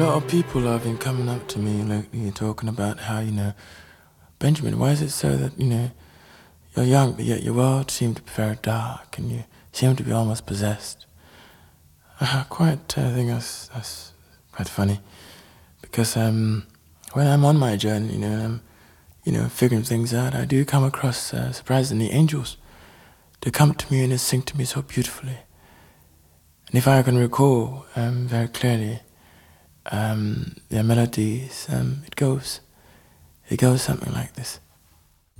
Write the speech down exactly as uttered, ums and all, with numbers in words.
lot of people have been coming up to me lately talking about how, you know, Benjamin, why is it so that, you know, you're young, but yet your world seems to be very dark and you seem to be almost possessed? I quite uh, think that's, that's quite funny because um, when I'm on my journey, you know, and I'm, you know, figuring things out, I do come across, uh, surprisingly, angels. They come to me and they sing to me so beautifully. And if I can recall um, very clearly, um, their melodies, um, it goes, it goes something like this.